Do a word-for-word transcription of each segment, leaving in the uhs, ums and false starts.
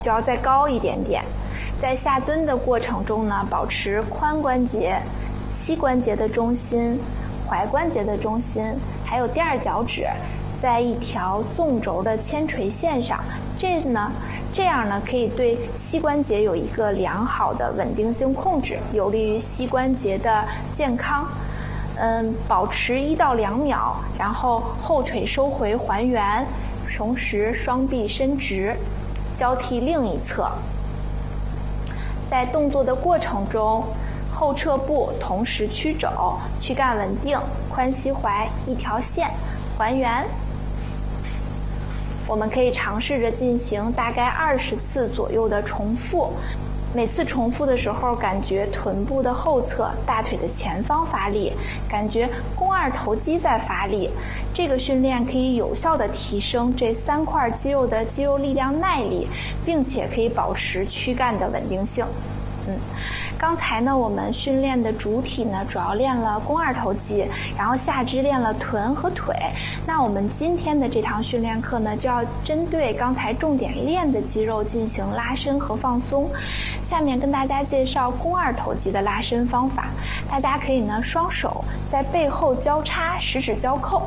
就要再高一点点。在下蹲的过程中呢，保持髋关节、膝关节的中心、踝关节的中心，还有第二脚趾在一条纵轴的铅垂线上。这呢，这样呢可以对膝关节有一个良好的稳定性控制，有利于膝关节的健康。嗯，保持一到两秒，然后后腿收回还原，同时双臂伸直，交替另一侧。在动作的过程中，后撤步，同时屈肘，躯干稳定，髋膝踝一条线，还原。我们可以尝试着进行大概二十次左右的重复。每次重复的时候，感觉臀部的后侧、大腿的前方发力，感觉肱二头肌在发力。这个训练可以有效地提升这三块肌肉的肌肉力量耐力，并且可以保持躯干的稳定性。嗯，刚才呢，我们训练的主体呢，主要练了肱二头肌，然后下肢练了臀和腿。那我们今天的这堂训练课呢，就要针对刚才重点练的肌肉进行拉伸和放松。下面跟大家介绍肱二头肌的拉伸方法。大家可以呢，双手在背后交叉，十指交扣，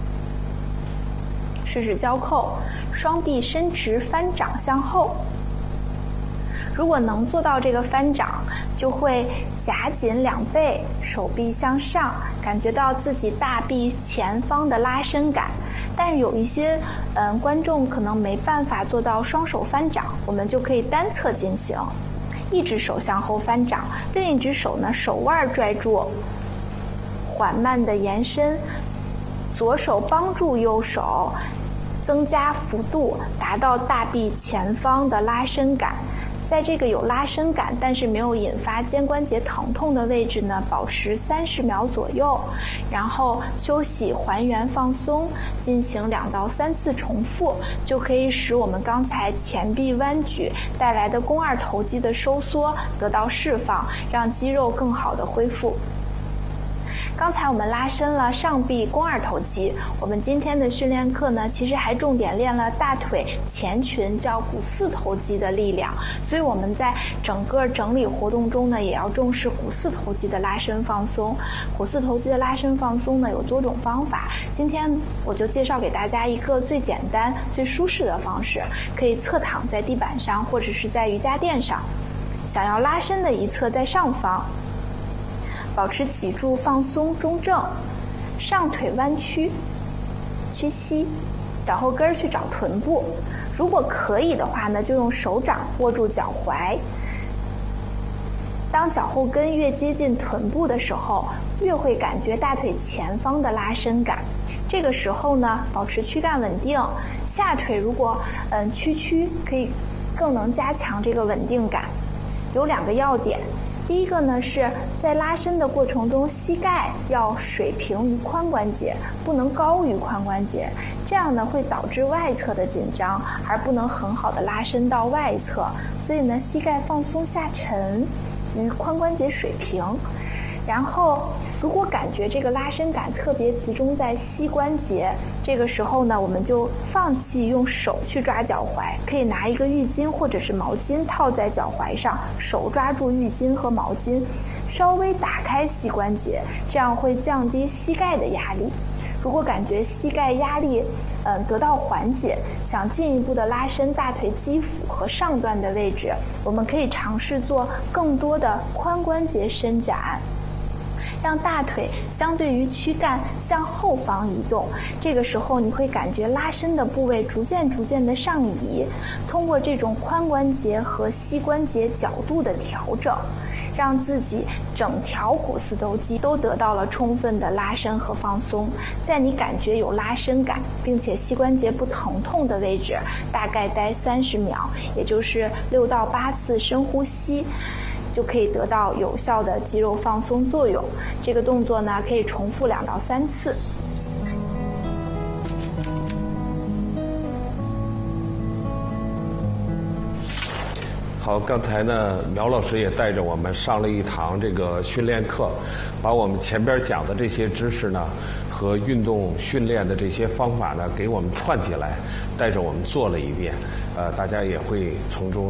十指交扣，双臂伸直，翻掌向后。如果能做到这个翻掌，就会夹紧两背，手臂向上，感觉到自己大臂前方的拉伸感。但是有一些嗯观众可能没办法做到双手翻掌，我们就可以单侧进行，一只手向后翻掌，另一只手呢手腕拽住，缓慢的延伸，左手帮助右手，增加幅度，达到大臂前方的拉伸感。在这个有拉伸感但是没有引发肩关节疼痛的位置呢，保持三十秒左右，然后休息还原放松，进行两到三次重复，就可以使我们刚才前臂弯举带来的肱二头肌的收缩得到释放，让肌肉更好的恢复。刚才我们拉伸了上臂肱二头肌，我们今天的训练课呢，其实还重点练了大腿前群叫股四头肌的力量，所以我们在整个整理活动中呢，也要重视股四头肌的拉伸放松。股四头肌的拉伸放松呢，有多种方法，今天我就介绍给大家一个最简单、最舒适的方式，可以侧躺在地板上，或者是在瑜伽垫上，想要拉伸的一侧在上方。保持脊柱放松中正，上腿弯曲，屈膝，脚后跟去找臀部。如果可以的话呢，就用手掌握住脚踝。当脚后跟越接近臀部的时候，越会感觉大腿前方的拉伸感。这个时候呢，保持躯干稳定，下腿如果嗯屈曲，可以更能加强这个稳定感。有两个要点。第一个呢，是在拉伸的过程中，膝盖要水平于髋关节，不能高于髋关节，这样呢会导致外侧的紧张，而不能很好的拉伸到外侧。所以呢，膝盖放松下沉，与髋关节水平。然后如果感觉这个拉伸感特别集中在膝关节，这个时候呢，我们就放弃用手去抓脚踝，可以拿一个浴巾或者是毛巾套在脚踝上，手抓住浴巾和毛巾，稍微打开膝关节，这样会降低膝盖的压力。如果感觉膝盖压力嗯得到缓解，想进一步的拉伸大腿肌腹和上段的位置，我们可以尝试做更多的髋关节伸展，让大腿相对于躯干向后方移动。这个时候你会感觉拉伸的部位逐渐逐渐的上移，通过这种髋关节和膝关节角度的调整，让自己整条股四头肌都得到了充分的拉伸和放松。在你感觉有拉伸感并且膝关节不疼痛的位置，大概待三十秒，也就是六到八次深呼吸，就可以得到有效的肌肉放松作用。这个动作呢，可以重复两到三次。 好，刚才呢，苗老师也带着我们上了一堂这个训练课，把我们前边讲的这些知识呢，和运动训练的这些方法呢，给我们串起来，带着我们做了一遍，呃，大家也会从中